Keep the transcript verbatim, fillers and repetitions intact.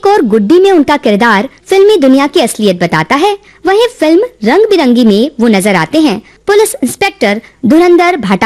एक और गुड्डी में उनका किरदार फिल्मी दुनिया की असलियत बताता है, वहीं फिल्म रंग बिरंगी में वो नजर आते हैं पुलिस इंस्पेक्टर धुरंधर भाटा।